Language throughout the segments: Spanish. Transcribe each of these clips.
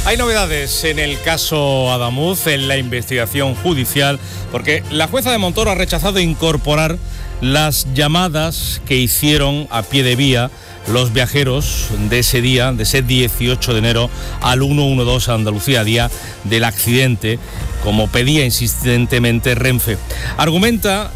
Hay novedades en el caso Adamuz, en la investigación judicial, porque la jueza de Montoro ha rechazado incorporar las llamadas que hicieron a pie de vía los viajeros de ese día, de ese 18 de enero al 112 a Andalucía, día del accidente, como pedía insistentemente Renfe. Argumenta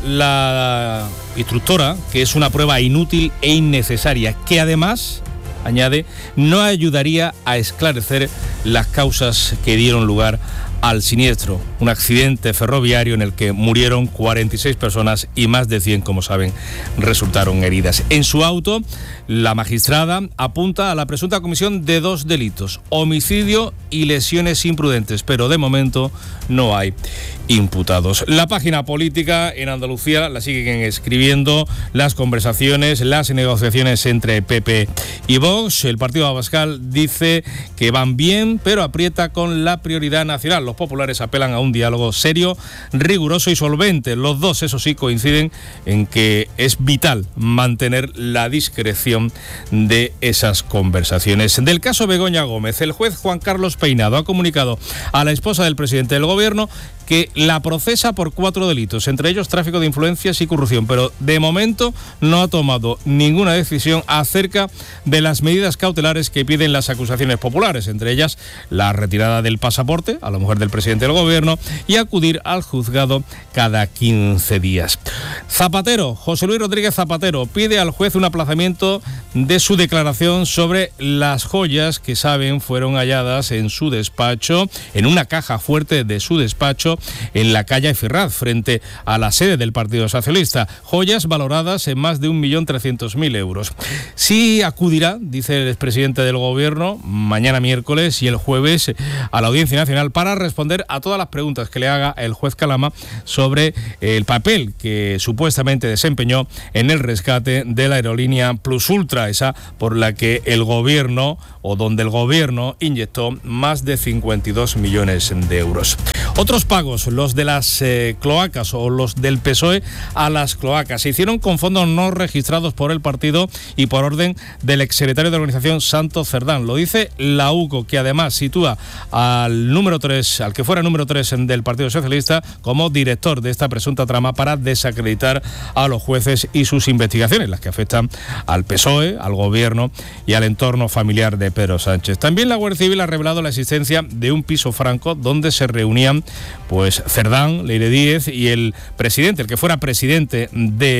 la instructora que es una prueba inútil e innecesaria, que además, añade, no ayudaría a esclarecer las causas que dieron lugar al siniestro, un accidente ferroviario en el que murieron 46 personas y más de 100, como saben, resultaron heridas. En su auto, la magistrada apunta a la presunta comisión de 2 delitos, homicidio y lesiones imprudentes, pero de momento no hay imputados. La página política en Andalucía la siguen escribiendo las conversaciones, las negociaciones entre PP y Vox. El Partido Abascal dice que van bien, pero aprieta con la prioridad nacional. Los populares apelan a un diálogo serio, riguroso y solvente. Los dos, eso sí, coinciden en que es vital mantener la discreción de esas conversaciones. Del caso Begoña Gómez, el juez Juan Carlos Peinado ha comunicado a la esposa del presidente del Gobierno que la procesa por 4 delitos, entre ellos tráfico de influencias y corrupción, pero de momento no ha tomado ninguna decisión acerca de las medidas cautelares que piden las acusaciones populares, entre ellas la retirada del pasaporte a la mujer del presidente del Gobierno y acudir al juzgado cada 15 días. Zapatero, José Luis Rodríguez Zapatero, pide al juez un aplazamiento de su declaración sobre las joyas que saben fueron halladas en su despacho, en una caja fuerte de su despacho, en la calle Ferraz, frente a la sede del Partido Socialista. Joyas valoradas en más de 1.300.000 euros. Sí acudirá, dice el expresidente del Gobierno, mañana miércoles y el jueves a la Audiencia Nacional para responder a todas las preguntas que le haga el juez Calama sobre el papel que supuestamente desempeñó en el rescate de la aerolínea Plus Ultra, esa por la que el Gobierno, o donde el Gobierno inyectó más de 52 millones de euros. Otros pagos, los de las cloacas o los del PSOE a las cloacas, se hicieron con fondos no registrados por el partido y por orden del exsecretario de organización Santos Cerdán. Lo dice la UCO, que además sitúa al número 3, al que fuera número 3 del Partido Socialista, como director de esta presunta trama para desacreditar a los jueces y sus investigaciones, las que afectan al PSOE, al Gobierno y al entorno familiar de Pedro Sánchez. También la Guardia Civil ha revelado la existencia de un piso franco donde se reunían pues Cerdán, Leire Díez y el presidente, el que fuera presidente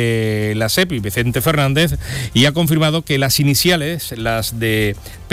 de la SEPI, Vicente Fernández, y ha confirmado que las iniciales, las de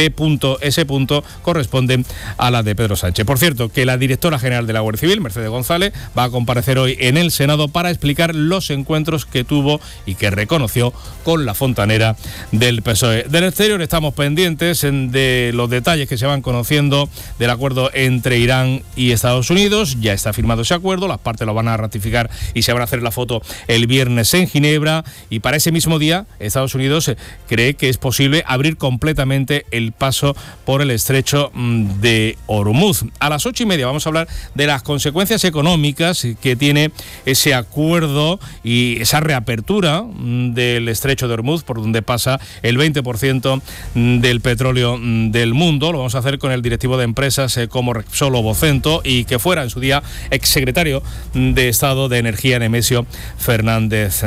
P.S. corresponden a las de Pedro Sánchez. Por cierto, que la directora general de la Guardia Civil, Mercedes González, va a comparecer hoy en el Senado para explicar los encuentros que tuvo y que reconoció con la fontanera del PSOE. Del exterior estamos pendientes de los detalles que se van conociendo del acuerdo entre Irán y Estados Unidos. Ya está firmado ese acuerdo, las partes lo van a ratificar y se van a hacer la foto el viernes en Ginebra, y para ese mismo día Estados Unidos cree que es posible abrir completamente el paso por el estrecho de Hormuz. A las 8:30 vamos a hablar de las consecuencias económicas que tiene ese acuerdo y esa reapertura del estrecho de Hormuz, por donde pasa el 20% del petróleo del mundo. Lo vamos a hacer con el directivo de empresas como Repsol o Vocento, y que fuera en su día exsecretario de Estado de Energía, Nemesio Fernández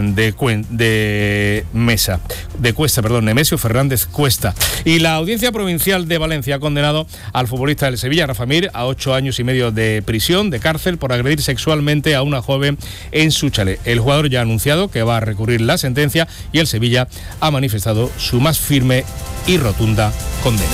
Nemesio Fernández Cuesta. Y la Audiencia Provincial de Valencia ha condenado al futbolista del Sevilla, Rafa Mir, a 8 años y medio de prisión, de cárcel, por agredir sexualmente a una joven en su chalet. El jugador ya ha anunciado que va a recurrir la sentencia y el Sevilla ha manifestado su más firme y rotunda condena.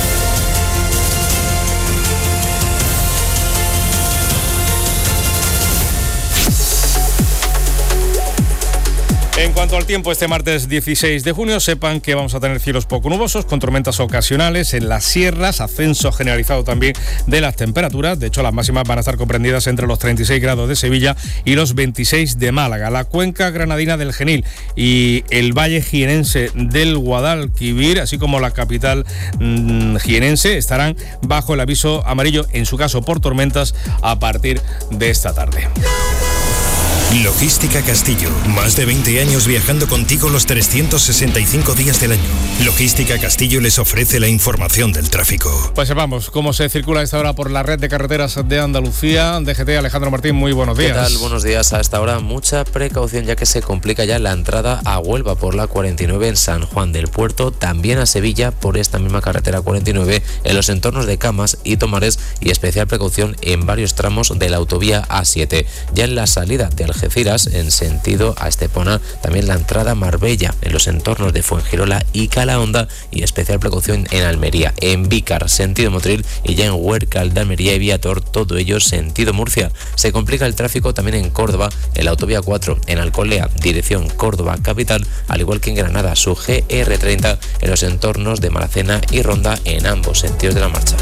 En cuanto al tiempo, este martes 16 de junio, sepan que vamos a tener cielos poco nubosos, con tormentas ocasionales en las sierras, ascenso generalizado también de las temperaturas. De hecho, las máximas van a estar comprendidas entre los 36 grados de Sevilla y los 26 de Málaga. La cuenca granadina del Genil y el valle jienense del Guadalquivir, así como la capital jienense, estarán bajo el aviso amarillo, en su caso por tormentas, a partir de esta tarde. Logística Castillo. Más de 20 años viajando contigo los 365 días del año. Logística Castillo les ofrece la información del tráfico. Pues sepamos cómo se circula a esta hora por la red de carreteras de Andalucía. DGT, Alejandro Martín, muy buenos días. ¿Qué tal? Buenos días. A esta hora mucha precaución, ya que se complica ya la entrada a Huelva por la 49 en San Juan del Puerto, también a Sevilla por esta misma carretera 49 en los entornos de Camas y Tomares, y especial precaución en varios tramos de la autovía A7. Ya en la salida de Algeciras en sentido a Estepona, también la entrada a Marbella en los entornos de Fuengirola y Calahonda, y especial precaución en Almería, en Vícar sentido Motril, y ya en Huércal de Almería y Viator, todo ello sentido Murcia. Se complica el tráfico también en Córdoba, en la autovía 4 en Alcolea, dirección Córdoba capital, al igual que en Granada, su GR30 en los entornos de Maracena y Ronda en ambos sentidos de la marcha.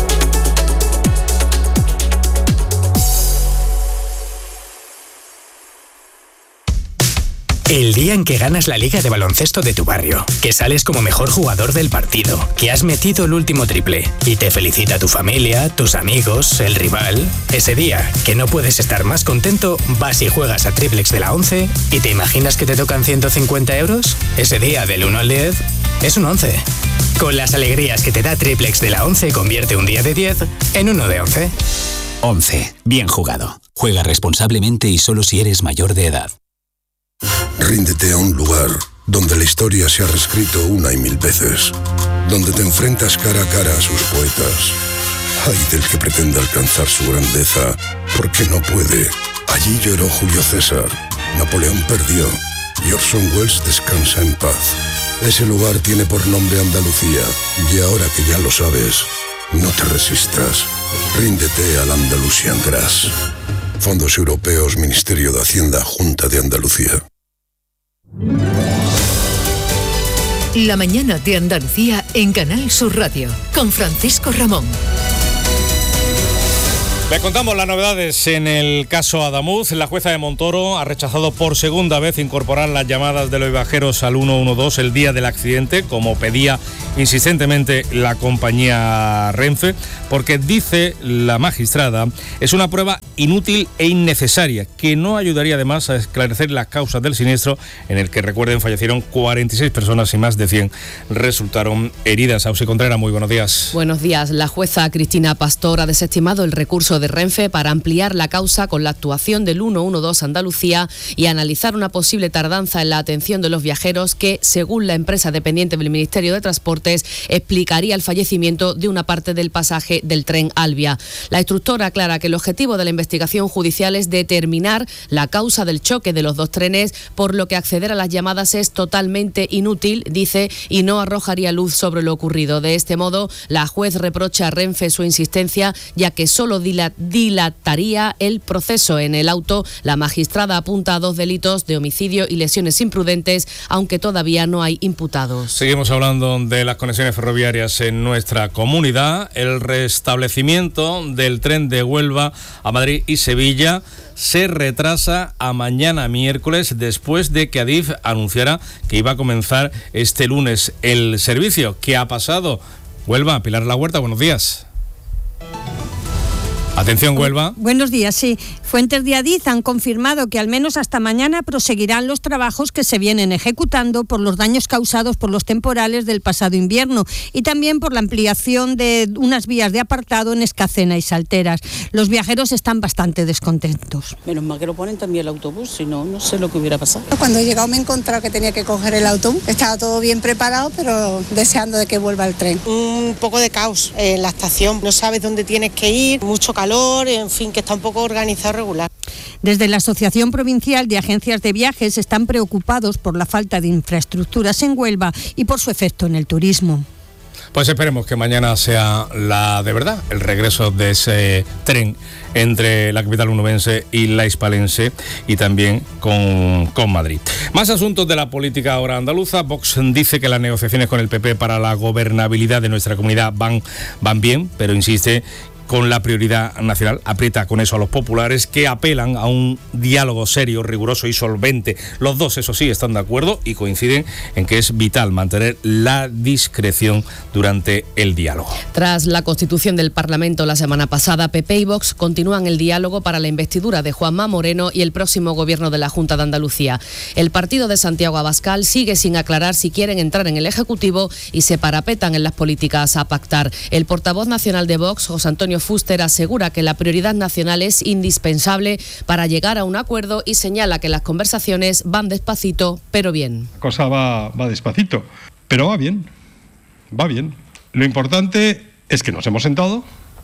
El día en que ganas la liga de baloncesto de tu barrio, que sales como mejor jugador del partido, que has metido el último triple y te felicita tu familia, tus amigos, el rival. Ese día, que no puedes estar más contento, vas y juegas a Triplex de la 11 y te imaginas que te tocan 150 euros. Ese día, del 1 al 10, es un 11. Con las alegrías que te da Triplex de la 11, convierte un día de 10 en uno de 11. 11. Bien jugado. Juega responsablemente y solo si eres mayor de edad. Ríndete a un lugar donde la historia se ha reescrito una y mil veces, donde te enfrentas cara a cara a sus poetas. Ay del que pretenda alcanzar su grandeza, porque no puede. Allí lloró Julio César, Napoleón perdió y Orson Welles descansa en paz. Ese lugar tiene por nombre Andalucía, y ahora que ya lo sabes, no te resistas. Ríndete al Andalusian Grass. Fondos Europeos, Ministerio de Hacienda, Junta de Andalucía. La mañana de Andalucía en Canal Sur Radio, con Francisco Ramón. Le contamos las novedades en el caso Adamuz. La jueza de Montoro ha rechazado por segunda vez incorporar las llamadas de los viajeros al 112 el día del accidente, como pedía insistentemente la compañía Renfe, porque dice la magistrada es una prueba inútil e innecesaria, que no ayudaría además a esclarecer las causas del siniestro, en el que, recuerden, fallecieron 46 personas y más de 100 resultaron heridas. Ausi Contreras, muy buenos días. Buenos días. La jueza Cristina Pastor ha desestimado el recurso de Renfe para ampliar la causa con la actuación del 112 Andalucía y analizar una posible tardanza en la atención de los viajeros que, según la empresa dependiente del Ministerio de Transportes, explicaría el fallecimiento de una parte del pasaje del tren Albia. La instructora aclara que el objetivo de la investigación judicial es determinar la causa del choque de los dos trenes, por lo que acceder a las llamadas es totalmente inútil, dice, y no arrojaría luz sobre lo ocurrido. De este modo, la juez reprocha a Renfe su insistencia, ya que solo dilataría el proceso. En el auto, la magistrada apunta a 2 delitos de homicidio y lesiones imprudentes, aunque todavía no hay imputados. Seguimos hablando de las conexiones ferroviarias en nuestra comunidad. El restablecimiento del tren de Huelva a Madrid y Sevilla se retrasa a mañana miércoles, después de que Adif anunciara que iba a comenzar este lunes el servicio. ¿Qué ha pasado? Huelva, Pilar La Huerta, buenos días. Atención, Huelva. Buenos días, sí. Fuentes de Adif han confirmado que al menos hasta mañana proseguirán los trabajos que se vienen ejecutando por los daños causados por los temporales del pasado invierno y también por la ampliación de unas vías de apartado en Escacena y Salteras. Los viajeros están bastante descontentos. Menos mal que lo ponen también el autobús, si no, no sé lo que hubiera pasado. Cuando he llegado me he encontrado que tenía que coger el autobús. Estaba todo bien preparado, pero deseando de que vuelva el tren. Un poco de caos en la estación. No sabes dónde tienes que ir, mucho calor, en fin, que está un poco organizado regular. Desde la Asociación Provincial de Agencias de Viajes están preocupados por la falta de infraestructuras en Huelva y por su efecto en el turismo. Pues esperemos que mañana sea la de verdad, el regreso de ese tren entre la capital onubense y la hispalense, y también con Madrid. Más asuntos de la política ahora andaluza. Vox dice que las negociaciones con el PP para la gobernabilidad de nuestra comunidad van bien, pero insiste con la prioridad nacional, aprieta con eso a los populares, que apelan a un diálogo serio, riguroso y solvente. Los dos, eso sí, están de acuerdo y coinciden en que es vital mantener la discreción durante el diálogo. Tras la constitución del Parlamento la semana pasada, PP y Vox continúan el diálogo para la investidura de Juanma Moreno y el próximo gobierno de la Junta de Andalucía. El partido de Santiago Abascal sigue sin aclarar si quieren entrar en el Ejecutivo y se parapetan en las políticas a pactar. El portavoz nacional de Vox, José Antonio Fuster, asegura que la prioridad nacional es indispensable para llegar a un acuerdo y señala que las conversaciones van despacito, pero bien. La cosa va despacito, pero va bien, va bien. Lo importante es que nos hemos sentado,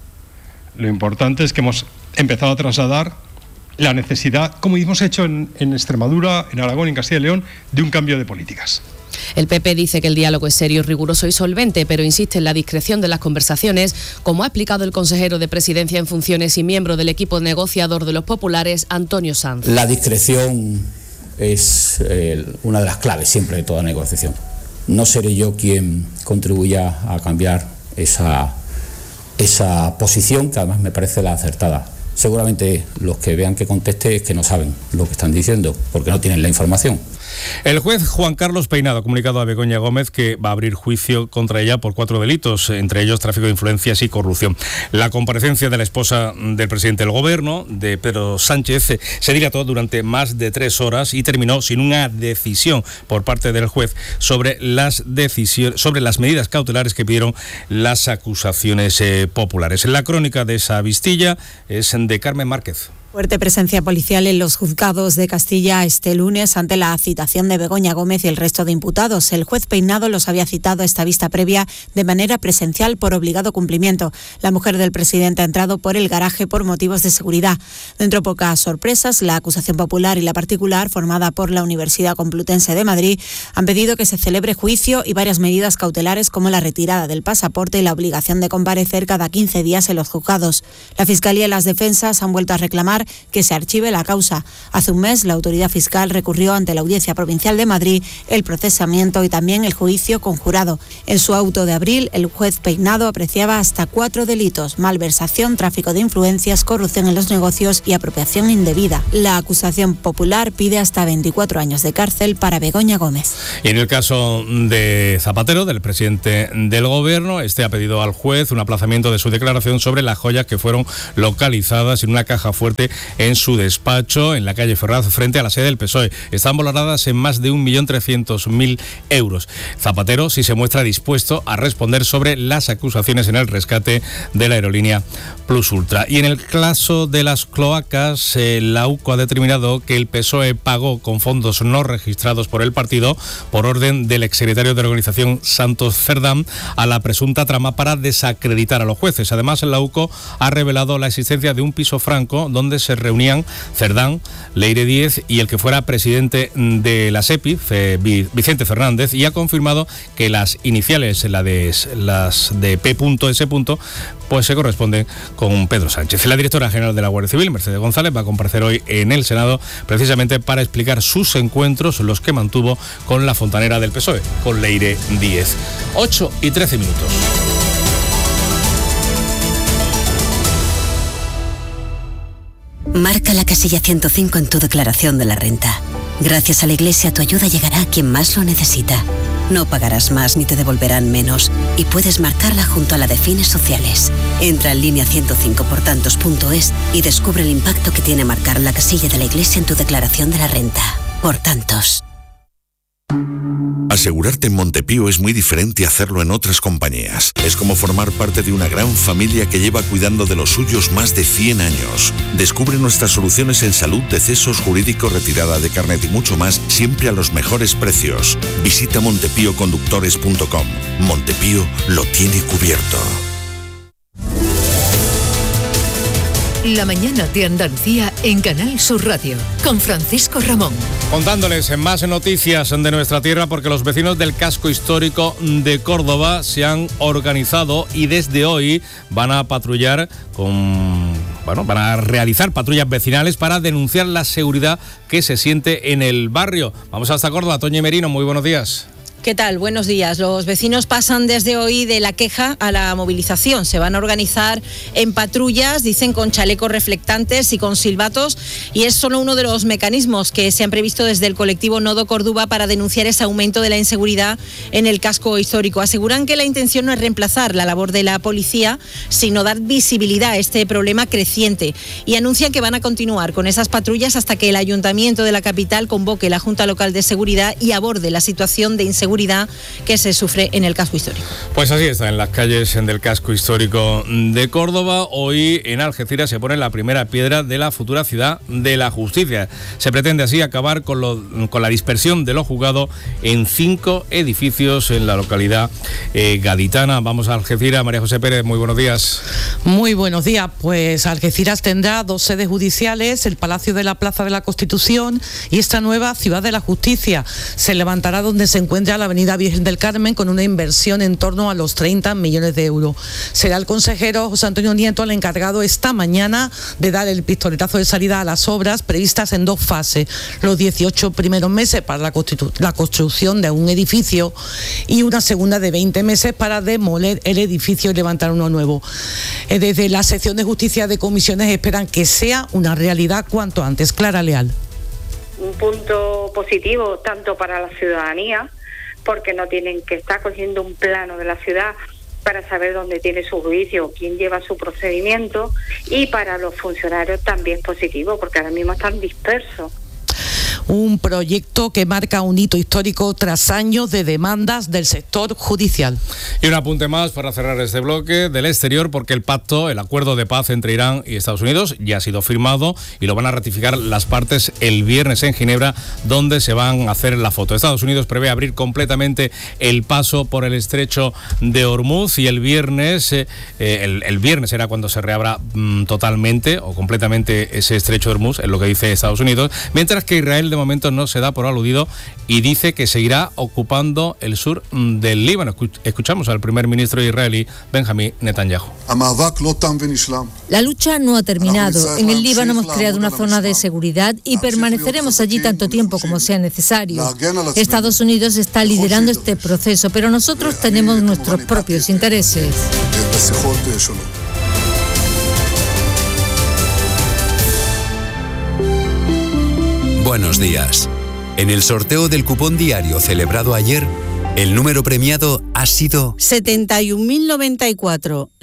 lo importante es que hemos empezado a trasladar la necesidad, como hemos hecho en Extremadura, en Aragón, en Castilla y León, de un cambio de políticas. El PP dice que el diálogo es serio, riguroso y solvente, pero insiste en la discreción de las conversaciones, como ha explicado el consejero de Presidencia en funciones y miembro del equipo negociador de los populares, Antonio Sanz. La discreción es una de las claves siempre de toda negociación. No seré yo quien contribuya a cambiar esa posición, que además me parece la acertada. Seguramente los que vean que conteste es que no saben lo que están diciendo, porque no tienen la información. El juez Juan Carlos Peinado ha comunicado a Begoña Gómez que va a abrir juicio contra ella por 4 delitos, entre ellos tráfico de influencias y corrupción. La comparecencia de la esposa del presidente del Gobierno, de Pedro Sánchez, se dilató durante más de 3 horas y terminó sin una decisión por parte del juez sobre las medidas cautelares que pidieron las acusaciones populares. La crónica de esa vistilla es de Carmen Márquez. Fuerte presencia policial en los juzgados de Castilla este lunes ante la citación de Begoña Gómez y el resto de imputados. El juez Peinado los había citado a esta vista previa de manera presencial por obligado cumplimiento. La mujer del presidente ha entrado por el garaje por motivos de seguridad. Dentro pocas sorpresas, la acusación popular y la particular, formada por la Universidad Complutense de Madrid, han pedido que se celebre juicio y varias medidas cautelares como la retirada del pasaporte y la obligación de comparecer cada 15 días en los juzgados. La Fiscalía y las defensas han vuelto a reclamar que se archive la causa. Hace un mes, la autoridad fiscal recurrió ante la Audiencia Provincial de Madrid el procesamiento y también el juicio conjurado. En su auto de abril, el juez Peinado apreciaba hasta 4 delitos: malversación, tráfico de influencias, corrupción en los negocios y apropiación indebida. La acusación popular pide hasta 24 años de cárcel para Begoña Gómez. Y en el caso de Zapatero, del presidente del Gobierno, ha pedido al juez un aplazamiento de su declaración sobre las joyas que fueron localizadas en una caja fuerte en su despacho en la calle Ferraz, frente a la sede del PSOE. Están valoradas en más de 1.300.000 euros. Zapatero sí se muestra dispuesto a responder sobre las acusaciones en el rescate de la aerolínea Plus Ultra. Y en el caso de las cloacas, la UCO ha determinado que el PSOE pagó con fondos no registrados por el partido, por orden del exsecretario de la organización Santos Cerdán, a la presunta trama para desacreditar a los jueces. Además, la UCO ha revelado la existencia de un piso franco donde se reunían Cerdán, Leire Díez y el que fuera presidente de la SEPI, Vicente Fernández, y ha confirmado que las iniciales, las de P.S., pues se corresponden con Pedro Sánchez. La directora general de la Guardia Civil, Mercedes González, va a comparecer hoy en el Senado precisamente para explicar sus encuentros, los que mantuvo con la fontanera del PSOE, con Leire Díez. 8:13. Marca la casilla 105 en tu declaración de la renta. Gracias a la Iglesia, tu ayuda llegará a quien más lo necesita. No pagarás más ni te devolverán menos y puedes marcarla junto a la de fines sociales. Entra en línea 105portantos.es y descubre el impacto que tiene marcar la casilla de la Iglesia en tu declaración de la renta. Por tantos. Asegurarte en Montepío es muy diferente a hacerlo en otras compañías. Es como formar parte de una gran familia que lleva cuidando de los suyos más de 100 años. Descubre nuestras soluciones en salud, decesos, jurídico, retirada de carnet y mucho más, siempre a los mejores precios. Visita montepíoconductores.com. Montepío lo tiene cubierto. La mañana de Andalucía en Canal Sur Radio, con Francisco Ramón. Contándoles más noticias de nuestra tierra, porque los vecinos del casco histórico de Córdoba se han organizado y desde hoy van a patrullar van a realizar patrullas vecinales para denunciar la seguridad que se siente en el barrio. Vamos hasta Córdoba. Toñi Merino, muy buenos días. ¿Qué tal? Buenos días. Los vecinos pasan desde hoy de la queja a la movilización. Se van a organizar en patrullas, dicen, con chalecos reflectantes y con silbatos, y es solo uno de los mecanismos que se han previsto desde el colectivo Nodo Córdoba para denunciar ese aumento de la inseguridad en el casco histórico. Aseguran que la intención no es reemplazar la labor de la policía, sino dar visibilidad a este problema creciente, y anuncian que van a continuar con esas patrullas hasta que el Ayuntamiento de la capital convoque la Junta Local de Seguridad y aborde la situación de inseguridad que se sufre en el casco histórico. Pues así está, en las calles del casco histórico de Córdoba. Hoy en Algeciras se pone la primera piedra de la futura ciudad de la justicia. Se pretende así acabar con la dispersión de lo juzgado en 5 edificios en la localidad gaditana. Vamos a Algeciras. María José Pérez, muy buenos días. Muy buenos días. Pues Algeciras tendrá 2 sedes judiciales, el Palacio de la Plaza de la Constitución y esta nueva ciudad de la justicia. Se levantará donde se encuentra la Avenida Virgen del Carmen, con una inversión en torno a los 30 millones de euros. Será el consejero José Antonio Nieto el encargado esta mañana de dar el pistoletazo de salida a las obras previstas en 2 fases. Los 18 primeros meses para la construcción de un edificio y una segunda de 20 meses para demoler el edificio y levantar uno nuevo. Desde la sección de justicia de comisiones esperan que sea una realidad cuanto antes. Clara Leal. Un punto positivo tanto para la ciudadanía, porque no tienen que estar cogiendo un plano de la ciudad para saber dónde tiene su juicio, quién lleva su procedimiento, y para los funcionarios también es positivo, porque ahora mismo están dispersos. Un proyecto que marca un hito histórico tras años de demandas del sector judicial. Y un apunte más para cerrar este bloque del exterior, porque el acuerdo de paz entre Irán y Estados Unidos ya ha sido firmado y lo van a ratificar las partes el viernes en Ginebra, donde se van a hacer la foto. Estados Unidos prevé abrir completamente el paso por el estrecho de Hormuz, y el viernes será cuando se reabra totalmente o completamente ese estrecho de Hormuz, es lo que dice Estados Unidos, mientras que Israel de momento no se da por aludido y dice que seguirá ocupando el sur del Líbano. Escuchamos al primer ministro israelí, Benjamín Netanyahu. La lucha no ha terminado. En el Líbano hemos creado una zona de seguridad y permaneceremos allí tanto tiempo como sea necesario. Estados Unidos está liderando este proceso, pero nosotros tenemos nuestros propios intereses. Buenos días. En el sorteo del cupón diario celebrado ayer, el número premiado ha sido 71.094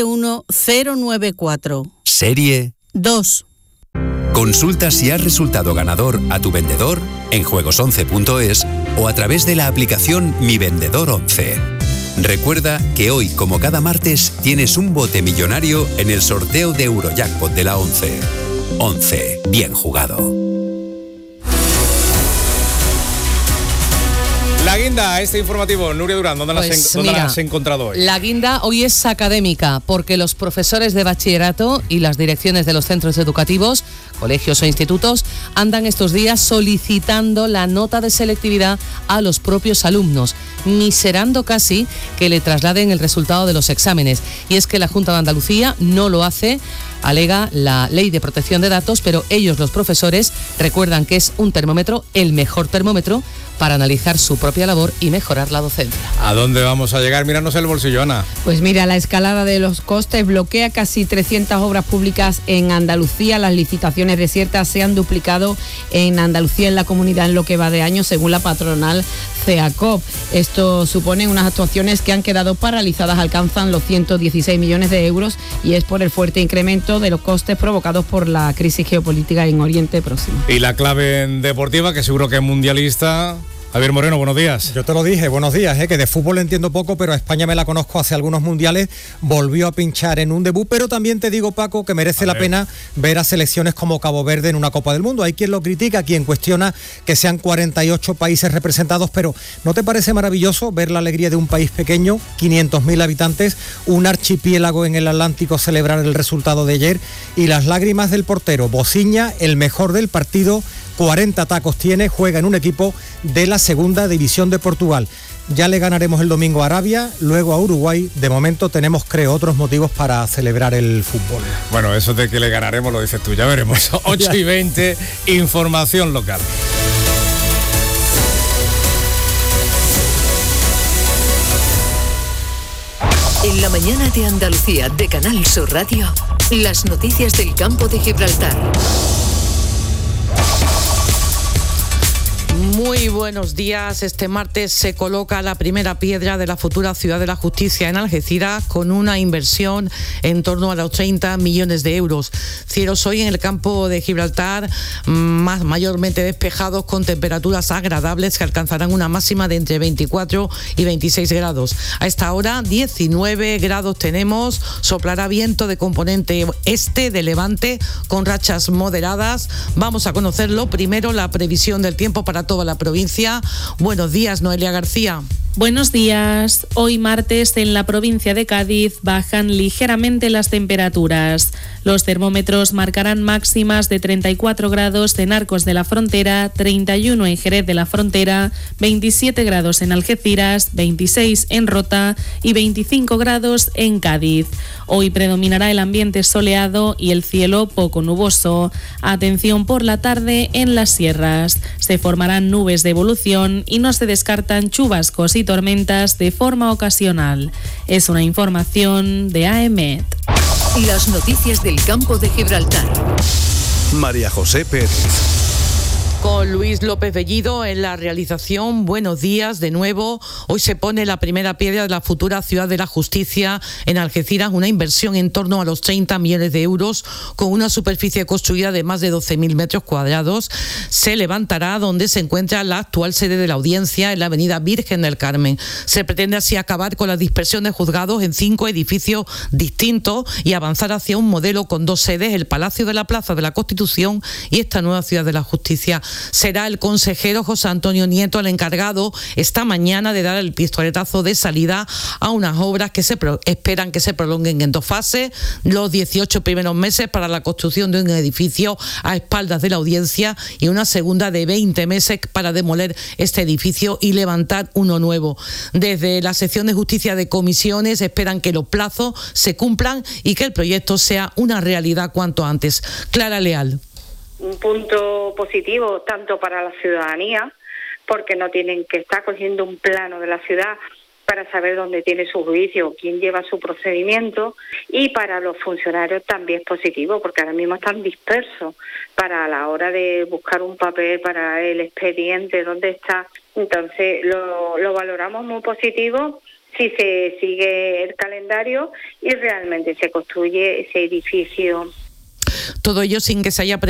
71094. Serie 2. Consulta si has resultado ganador a tu vendedor en juegos11.es o a través de la aplicación Mi Vendedor 11. Recuerda que hoy, como cada martes, tienes un bote millonario en el sorteo de Eurojackpot de la 11. 11. Bien jugado. La guinda, este informativo, Nuria Durán, ¿dónde la has encontrado hoy? La guinda hoy es académica, porque los profesores de bachillerato y las direcciones de los centros educativos, colegios o institutos, andan estos días solicitando la nota de selectividad a los propios alumnos, miserando casi que le trasladen el resultado de los exámenes. Y es que la Junta de Andalucía no lo hace, alega la Ley de Protección de Datos, pero ellos, los profesores, recuerdan que es un termómetro, el mejor termómetro, para analizar su propia labor y mejorar la docencia. ¿A dónde vamos a llegar? Míranos el bolsillo, Ana. Pues mira, la escalada de los costes bloquea casi 300 obras públicas en Andalucía. Las licitaciones desiertas se han duplicado en Andalucía, en la comunidad, en lo que va de año, según la patronal CEACOP. Esto supone unas actuaciones que han quedado paralizadas, alcanzan los 116 millones de euros, y es por el fuerte incremento de los costes provocados por la crisis geopolítica en Oriente Próximo. Y la clave deportiva, que seguro que es mundialista. Javier Moreno, buenos días. Yo te lo dije, buenos días, que de fútbol entiendo poco, pero a España me la conozco hace algunos mundiales, volvió a pinchar en un debut, pero también te digo, Paco, que merece la pena ver a selecciones como Cabo Verde en una Copa del Mundo. Hay quien lo critica, quien cuestiona que sean 48 países representados, pero ¿no te parece maravilloso ver la alegría de un país pequeño, 500.000 habitantes, un archipiélago en el Atlántico celebrar el resultado de ayer, y las lágrimas del portero Bociña, el mejor del partido? 40 tacos tiene, juega en un equipo de la segunda división de Portugal. Ya le ganaremos el domingo a Arabia, luego a Uruguay. De momento tenemos, creo, otros motivos para celebrar el fútbol. Bueno, eso de que le ganaremos lo dices tú, ya veremos. 8:20, información local. En la mañana de Andalucía de Canal Sur Radio, las noticias del campo de Gibraltar. Muy buenos días. Este martes se coloca la primera piedra de la futura Ciudad de la Justicia en Algeciras, con una inversión en torno a los 30 millones de euros. Cielos hoy en el campo de Gibraltar mayormente despejados, con temperaturas agradables que alcanzarán una máxima de entre 24 y 26 grados. A esta hora 19 grados tenemos, soplará viento de componente este de levante con rachas moderadas. Vamos a conocerlo primero, la previsión del tiempo para toda la provincia. Buenos días, Noelia García. Buenos días. Hoy martes en la provincia de Cádiz bajan ligeramente las temperaturas. Los termómetros marcarán máximas de 34 grados en Arcos de la Frontera, 31 en Jerez de la Frontera, 27 grados en Algeciras, 26 en Rota y 25 grados en Cádiz. Hoy predominará el ambiente soleado y el cielo poco nuboso. Atención por la tarde en las sierras. Se formarán nubes de evolución y no se descartan chubascos y tormentas de forma ocasional. Es una información de AEMET. Las noticias del campo de Gibraltar. María José Pérez. Con Luis López Bellido en la realización. Buenos días de nuevo. Hoy se pone la primera piedra de la futura Ciudad de la Justicia en Algeciras, una inversión en torno a los 30 millones de euros, con una superficie construida de más de 12.000 metros cuadrados. Se levantará donde se encuentra la actual sede de la Audiencia, en la avenida Virgen del Carmen. Se pretende así acabar con la dispersión de juzgados en 5 edificios distintos y avanzar hacia un modelo con 2 sedes, el Palacio de la Plaza de la Constitución y esta nueva Ciudad de la Justicia. Será el consejero José Antonio Nieto el encargado esta mañana de dar el pistoletazo de salida a unas obras que se esperan que se prolonguen en 2 fases, los 18 primeros meses para la construcción de un edificio a espaldas de la Audiencia y una segunda de 20 meses para demoler este edificio y levantar uno nuevo. Desde la sección de Justicia de Comisiones esperan que los plazos se cumplan y que el proyecto sea una realidad cuanto antes. Clara Leal. Un punto positivo tanto para la ciudadanía, porque no tienen que estar cogiendo un plano de la ciudad para saber dónde tiene su juicio, quién lleva su procedimiento, y para los funcionarios también es positivo, porque ahora mismo están dispersos para la hora de buscar un papel para el expediente, dónde está. Entonces lo valoramos muy positivo si se sigue el calendario y realmente se construye ese edificio. Todo ello sin que se haya